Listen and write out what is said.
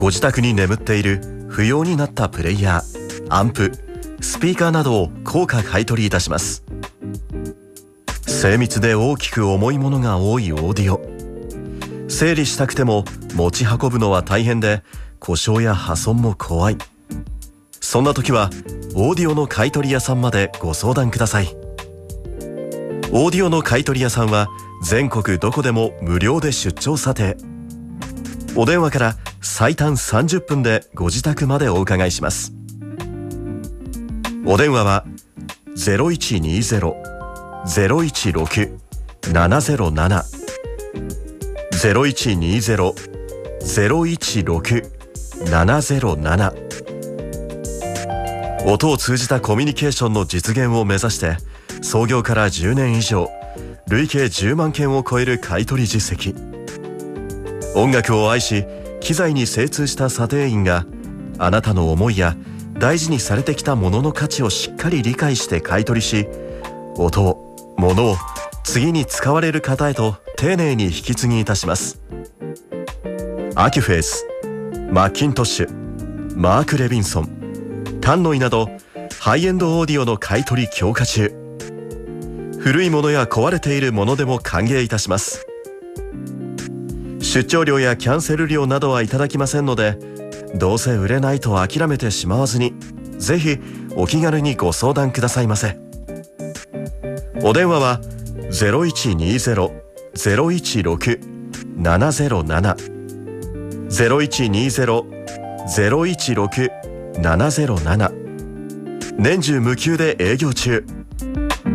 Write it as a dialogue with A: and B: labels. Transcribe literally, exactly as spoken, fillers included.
A: ご自宅に眠っている不要になったプレイヤー、アンプ、スピーカーなどを高価買取いたします。精密で大きく重いものが多いオーディオ、整理したくても持ち運ぶのは大変で故障や破損も怖い。そんな時はオーディオの買取屋さんまでご相談ください。オーディオの買取屋さんは全国どこでも無料で出張査定。お電話から最短さんじゅっぷんでご自宅までお伺いします。お電話は ゼロいちにゼロ ゼロいちろく ななゼロなな ゼロいちにゼロ ゼロいちろく ななゼロなな。音を通じたコミュニケーションの実現を目指して創業からじゅうねん以上、累計じゅうまんけんを超える買取実績。音楽を愛し機材に精通した査定員があなたの思いや大事にされてきたものの価値をしっかり理解して買い取りし、音を、物を次に使われる方へと丁寧に引き継ぎいたします。アキュフェース、マッキントッシュ、マーク・レビンソン、タンノイなどハイエンドオーディオの買い取り強化中。古いものや壊れているものでも歓迎いたします。出張料やキャンセル料などはいただきませんので、どうせ売れないと諦めてしまわずに、ぜひお気軽にご相談くださいませ。お電話は ゼロいちにゼロ ゼロいちろく ななゼロなな ゼロいちにゼロ ゼロいちろく ななゼロなな。年中無休で営業中。